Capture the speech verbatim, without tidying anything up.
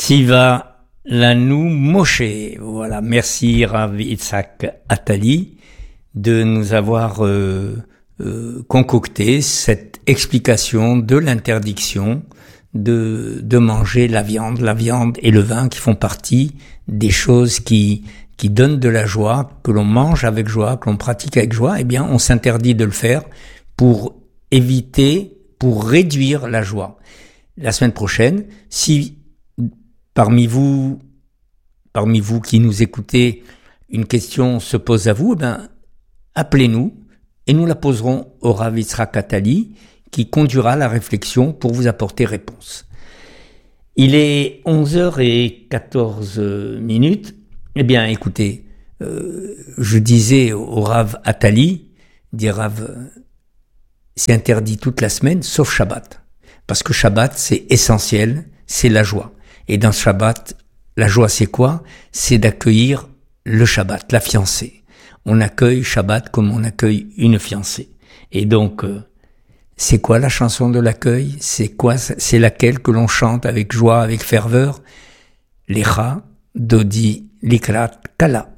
Siva Lanu Moshe. Voilà, merci Rav Yitzhak Attali de nous avoir euh, euh, concocté cette explication de l'interdiction de de manger la viande, la viande et le vin qui font partie des choses qui qui donnent de la joie, que l'on mange avec joie, que l'on pratique avec joie. Eh bien, on s'interdit de le faire pour éviter, pour réduire la joie. La semaine prochaine, si parmi vous, parmi vous qui nous écoutez, une question se pose à vous, eh ben, appelez-nous et nous la poserons au Rav Yitzhak Attali qui conduira la réflexion pour vous apporter réponse. Il est onze heures quatorze minutes. Eh bien, écoutez, euh, je disais au Rav Attali, dit Rav, c'est interdit toute la semaine sauf Shabbat. Parce que Shabbat, c'est essentiel, c'est la joie. Et dans Shabbat, la joie, c'est quoi? C'est d'accueillir le Shabbat, la fiancée. On accueille Shabbat comme on accueille une fiancée. Et donc, euh, c'est quoi la chanson de l'accueil? C'est quoi? C'est laquelle que l'on chante avec joie, avec ferveur? Lecha, Dodi, Likrat, Kala.